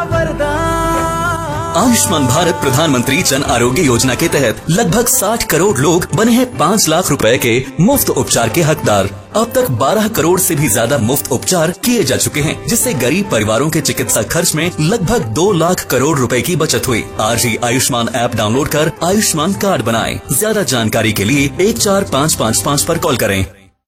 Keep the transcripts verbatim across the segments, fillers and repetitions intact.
आयुष्मान भारत प्रधानमंत्री जन आरोग्य योजना के तहत लगभग साठ करोड़ लोग बने हैं पाँच लाख रुपए के मुफ्त उपचार के हकदार। अब तक बारह करोड़ से भी ज्यादा मुफ्त उपचार किए जा चुके हैं, जिससे गरीब परिवारों के चिकित्सा खर्च में लगभग दो लाख करोड़ रुपए की बचत हुई। आज ही आयुष्मान ऐप डाउनलोड कर आयुष्मान कार्ड बनाएं। ज्यादा जानकारी के लिए एक चार पाँच पाँच पाँच पर कॉल करें।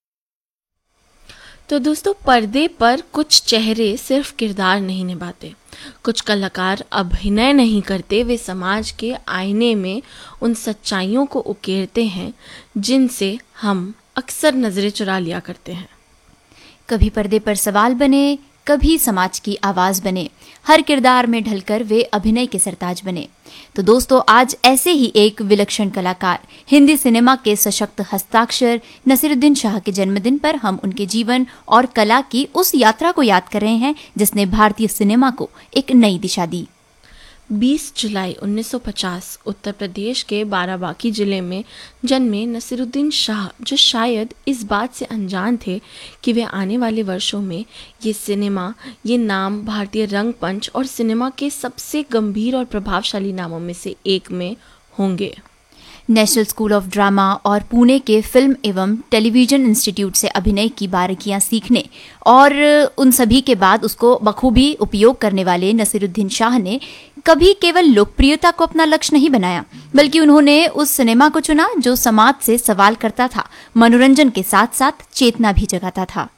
तो दोस्तों, पर्दे पर कुछ चेहरे सिर्फ किरदार नहीं निभाते, कुछ कलाकार अभिनय नहीं करते, वे समाज के आईने में उन सच्चाइयों को उकेरते हैं जिनसे हम अक्सर नजरें चुरा लिया करते हैं। कभी पर्दे पर सवाल बने, कभी समाज की आवाज बने, हर किरदार में ढलकर वे अभिनय के सरताज बने। तो दोस्तों, आज ऐसे ही एक विलक्षण कलाकार, हिंदी सिनेमा के सशक्त हस्ताक्षर नसीरुद्दीन शाह के जन्मदिन पर हम उनके जीवन और कला की उस यात्रा को याद कर रहे हैं जिसने भारतीय सिनेमा को एक नई दिशा दी। बीस जुलाई उन्नीस सौ पचास उत्तर प्रदेश के बाराबांकी जिले में जन्मे नसीरुद्दीन शाह, जो शायद इस बात से अनजान थे कि वे आने वाले वर्षों में ये सिनेमा, ये नाम भारतीय रंगमंच और सिनेमा के सबसे गंभीर और प्रभावशाली नामों में से एक में होंगे। नेशनल स्कूल ऑफ ड्रामा और पुणे के फिल्म एवं टेलीविजन इंस्टीट्यूट से अभिनय की बारीकियां सीखने और उन सभी के बाद उसको बखूबी उपयोग करने वाले नसीरुद्दीन शाह ने कभी केवल लोकप्रियता को अपना लक्ष्य नहीं बनाया, बल्कि उन्होंने उस सिनेमा को चुना जो समाज से सवाल करता था, मनोरंजन के साथ साथ चेतना भी जगाता था।